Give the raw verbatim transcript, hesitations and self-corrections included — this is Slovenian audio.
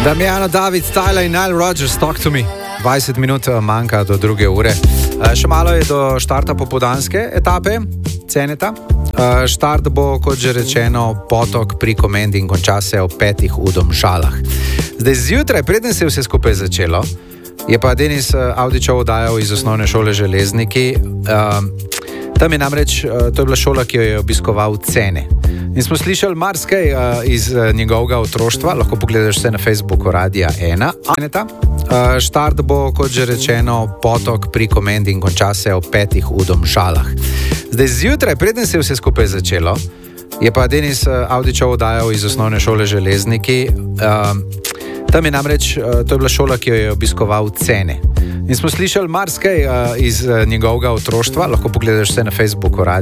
Damjana, David, Tyler in Nile Rodgers, talk to me. dvajset minut manjka do druge ure. Še malo je do štarta popoldanske etape Ceneta. Štart bo, kot že rečeno, potok pri Komendi in konča se ob petih v Domžalah. Zdaj zjutraj, preden se je vse skupaj začelo, je pa Denis Avdićev oddajal iz osnovne šole Železniki. Tam je namreč, to je bila šola, ki jo je obiskoval Cene. In smo slišali marsikaj uh, iz uh, njegovega otroštva, lahko pogledaš vse na Facebooku Radia ena. Uh, štart bo, kot že rečeno, potok pri Komendi in konča se ob petih v Domžalah. Zdaj zjutraj, preden se je vse skupaj začelo, je pa Denis uh, Avdićev oddajal iz osnovne šole Železniki. Uh, tam je namreč, uh, to je bila šola, ki jo je obiskoval Cene. In smo slišali marsikaj uh, iz uh, njegovega otroštva, lahko pogledaš vse na Facebooku Radia.